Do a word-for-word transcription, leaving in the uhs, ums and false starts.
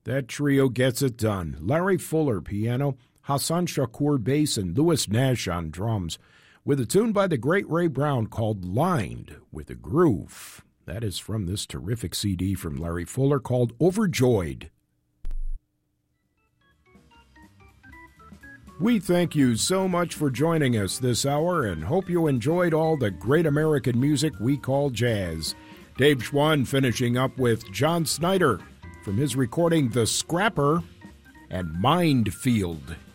That trio gets it done. Larry Fuller, piano, Hassan Shakur, bass, and Louis Nash on drums, with a tune by the great Ray Brown called Lined with a Groove. That is from this terrific C D from Larry Fuller called Overjoyed. We thank you so much for joining us this hour and hope you enjoyed all the great American music we call jazz. Dave Schwann finishing up with John Snyder from his recording The Scrapper and Mind Field.